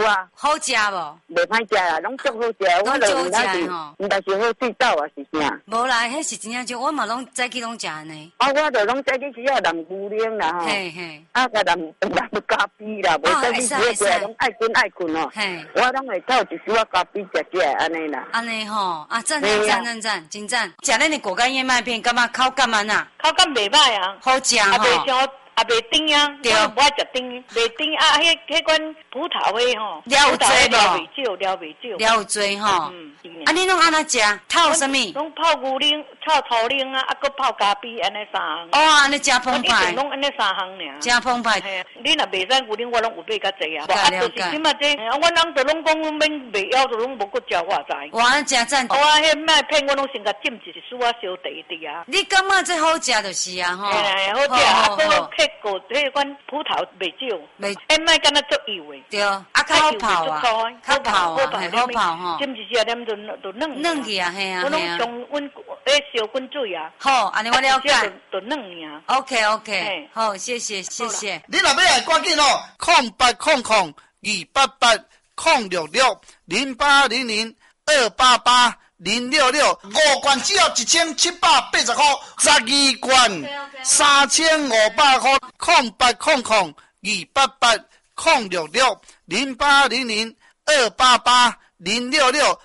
啊。 好食无？ 袂歹食啦，拢足好食。我就毋但是好水饺啊，是啥？ 无啦，迄是真正就我嘛拢早起拢食安尼。 啊，我就拢早起只要淋牛奶啦吼。 嘿嘿。 啊，甲淋咖啡啦，袂早起食拢爱困爱困哦。嘿。我拢会透一小咖啡食安尼啦。 安尼吼，啊赞，真赞。食恁的果干燕麦片，感觉口感安那？ 口感袂歹啊， 好食吼。 也袂甜啊，我不爱食甜，袂甜啊。迄款葡萄的吼， 了有侪无？了有侪吼。啊，你拢安怎食？泡什么？ 拢泡牛奶、炒土奶啊，啊，搁泡咖啡，安尼3项。 哦，安尼真澎湃。 拢安尼3项尔。 真澎湃。 你若袂使牛奶，我拢有买较济啊。啊，就是即马这，我人就拢讲，阮免袂枵，就拢无搁食我知。 哇，真赞。 我迄麦片，我拢先甲浸一丝啊烧茶滴啊。 你感觉这好食就是啊，吼。 好食，啊，搁配果迄款葡萄袂少，迄麦敢若足油的。 对，啊，较好泡啊，好泡吼。 浸一下点就嫩。 嫩去啊，嘿啊。 我拢上温烧滚水啊。 好，安尼我了解。 就嫩尔。 OK，好，谢谢。 你若要来赶紧哦，0800-288-066-0800-288-066，5罐只要1780块，12罐3500块，0800-288-066-0800-288-066。